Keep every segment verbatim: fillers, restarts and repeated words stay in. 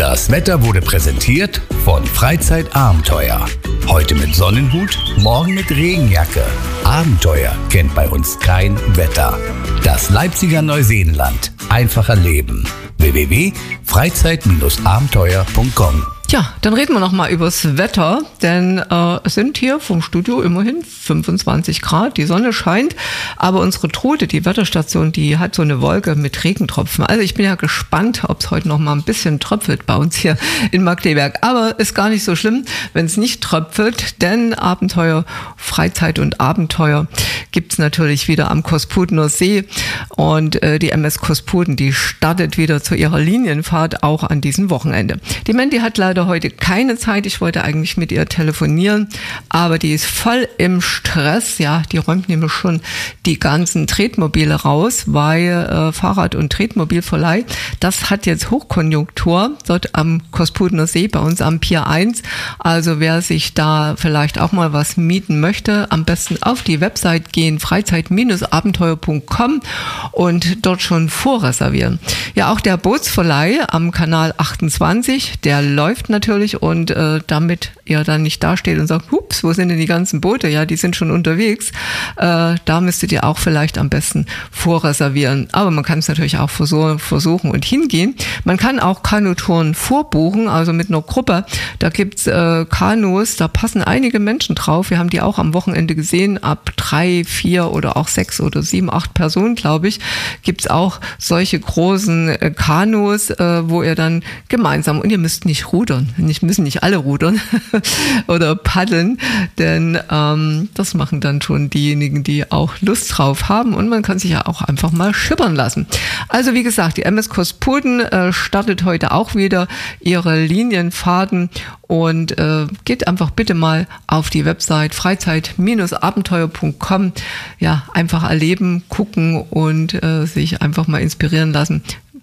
Das Wetter wurde präsentiert von Freizeitabenteuer. Heute mit Sonnenhut, morgen mit Regenjacke. Abenteuer kennt bei uns kein Wetter. Das Leipziger Neuseenland. Einfach erleben. w w w punkt freizeit abenteuer punkt com. Ja, dann reden wir noch mal übers Wetter, denn äh, es sind hier vom Studio immerhin fünfundzwanzig Grad, die Sonne scheint, aber unsere Trude, die Wetterstation, die hat so eine Wolke mit Regentropfen. Also ich bin ja gespannt, ob es heute noch mal ein bisschen tröpfelt bei uns hier in Magdeburg. Aber ist gar nicht so schlimm, wenn es nicht tröpfelt, denn Abenteuer, Freizeit und Abenteuer gibt's natürlich wieder am Kospudener See und äh, die M S Kospuden, die startet wieder zu ihrer Linienfahrt auch an diesem Wochenende. Die Mandy hat leider heute keine Zeit. Ich wollte eigentlich mit ihr telefonieren, aber die ist voll im Stress. Ja, die räumt nämlich schon die ganzen Tretmobile raus, weil äh, Fahrrad- und Tretmobilverleih, das hat jetzt Hochkonjunktur dort am Kospudener See bei uns am Pier eins. Also wer sich da vielleicht auch mal was mieten möchte, am besten auf die Website gehen, freizeit abenteuer punkt com und dort schon vorreservieren. Ja, auch der Bootsverleih am Kanal achtundzwanzig, der läuft natürlich und äh, damit ihr dann nicht dasteht und sagt, hups, wo sind denn die ganzen Boote? Ja, die sind schon unterwegs. Äh, da müsstet ihr auch vielleicht am besten vorreservieren. Aber man kann es natürlich auch versuchen und hingehen. Man kann auch Kanutouren vorbuchen, also mit einer Gruppe. Da gibt's äh, Kanus, da passen einige Menschen drauf. Wir haben die auch am Wochenende gesehen. Ab drei, vier oder auch sechs oder sieben, acht Personen, glaube ich, gibt's auch solche großen äh, Kanus, äh, wo ihr dann gemeinsam, und ihr müsst nicht rudern. Nicht, müssen nicht alle rudern oder paddeln, denn ähm, das machen dann schon diejenigen, die auch Lust drauf haben, und man kann sich ja auch einfach mal schippern lassen. Also wie gesagt, die M S Kospuden äh, startet heute auch wieder ihre Linienfahrten und äh, geht einfach bitte mal auf die Website freizeit abenteuer punkt com. Ja, einfach erleben, gucken und äh, sich einfach mal inspirieren lassen.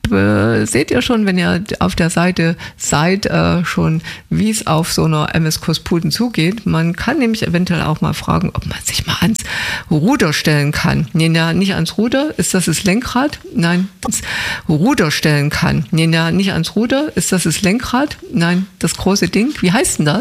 Seht ihr schon, wenn ihr auf der Seite seid, äh, schon, wie es auf so einer M S Kospuden zugeht. Man kann nämlich eventuell auch mal fragen, ob man sich mal ans Ruder stellen kann. Nee, ja, nicht ans Ruder. Ist das das Lenkrad? Nein, das Ruder stellen kann. Nee, ja, nicht ans Ruder. Ist das das Lenkrad? Nein, das große Ding. Wie heißt denn das?